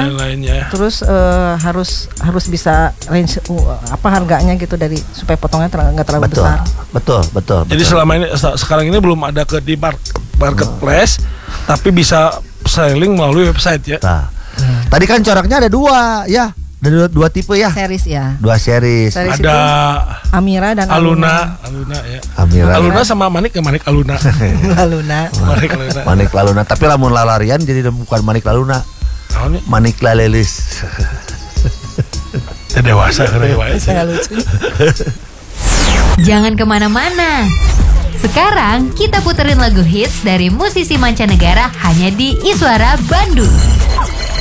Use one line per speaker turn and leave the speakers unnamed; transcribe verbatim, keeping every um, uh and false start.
lain-lainnya.
Terus uh, harus harus bisa range uh, apa harganya gitu dari supaya potongnya ter- nggak terlalu
betul,
besar.
Betul, betul.
Jadi
betul.
selama ini sekarang ini belum ada ke di marketplace, hmm. tapi bisa selling melalui website ya.
Nah, hmm. Tadi kan coraknya ada dua, ya. Ada dua, dua tipe ya.
Series ya.
Dua series.
series
ada
Amira dan
Aluna.
Aluna,
Aluna ya.
Amira.
Aluna sama Manik ya, Manik Aluna.
Laluna.
Manik Aluna.
Manik Laluna, tapi lamun lalarian jadi bukan Manik Laluna.
Naon?
Manik Lalelis.
Ya dewasa keren wae.
Sangat lucu.
Jangan kemana-mana. Sekarang kita puterin lagu hits dari musisi mancanegara hanya di Iswara Bandung.